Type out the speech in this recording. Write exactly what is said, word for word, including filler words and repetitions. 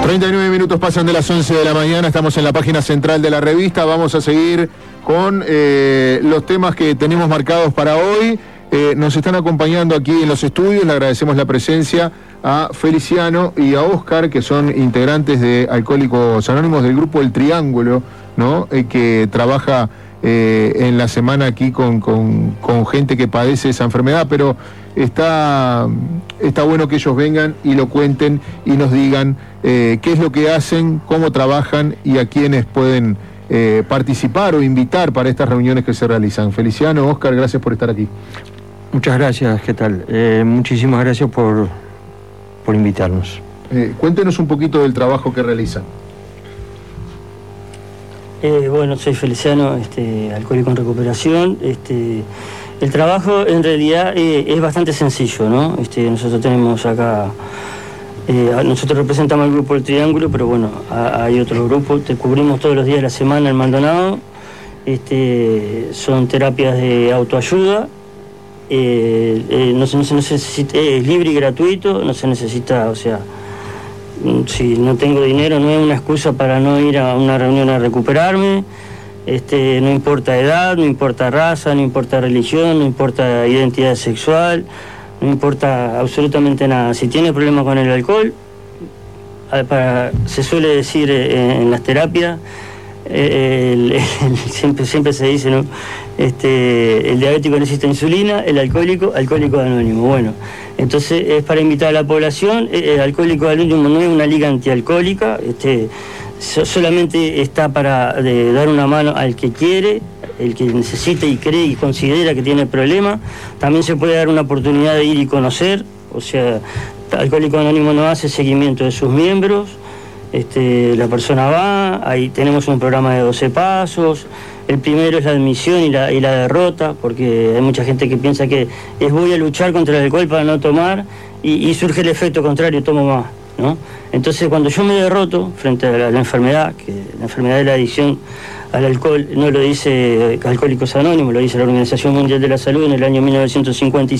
treinta y nueve minutos pasan de las once de la mañana, estamos en la página central de la revista, vamos a seguir con eh, los temas que tenemos marcados para hoy. Eh, nos están acompañando aquí en los estudios, le agradecemos la presencia a Feliciano y a Oscar, que son integrantes de Alcohólicos Anónimos del grupo El Triángulo, ¿no? Eh, que trabaja eh, en la semana aquí con, con, con gente que padece esa enfermedad, pero está, está bueno que ellos vengan y lo cuenten y nos digan eh, qué es lo que hacen, cómo trabajan y a quiénes pueden eh, participar o invitar para estas reuniones que se realizan. Feliciano, Oscar, gracias por estar aquí. Muchas gracias, ¿qué tal? Eh, muchísimas gracias por, por invitarnos. Eh, cuéntenos un poquito del trabajo que realizan. Eh, bueno, soy Feliciano, este, alcohólico en recuperación. Este, el trabajo en realidad eh, es bastante sencillo, ¿no? Este, nosotros tenemos acá, eh, nosotros representamos el grupo El Triángulo, pero bueno, a, hay otros grupos, te cubrimos todos los días de la semana en Maldonado. Este, son terapias de autoayuda. Eh, eh, no, se, no se necesita, es libre y gratuito, no se necesita, o sea, si no tengo dinero no es una excusa para no ir a una reunión a recuperarme. Este, no importa edad, no importa raza, no importa religión, no importa identidad sexual, no importa absolutamente nada. Si tiene problemas con el alcohol, para, se suele decir en, en las terapias, El, el, el, siempre, siempre se dice, ¿no? Este, el diabético necesita insulina, el alcohólico, alcohólico anónimo. Bueno, entonces es para invitar a la población. El alcohólico anónimo no es una liga antialcohólica, este, so, solamente está para de, dar una mano al que quiere, el que necesita y cree y considera que tiene problema. También se puede dar una oportunidad de ir y conocer, o sea, Alcohólico Anónimo no hace seguimiento de sus miembros. Este, la persona va, ahí tenemos un programa de doce pasos. El primero es la admisión y la, y la derrota, porque hay mucha gente que piensa que es voy a luchar contra el alcohol para no tomar y, y surge el efecto contrario, tomo más, ¿no? Entonces cuando yo me derroto frente a la, la enfermedad, que la enfermedad de la adicción al alcohol no lo dice Alcohólicos Anónimos, lo dice la Organización Mundial de la Salud en el año mil novecientos cincuenta y cinco.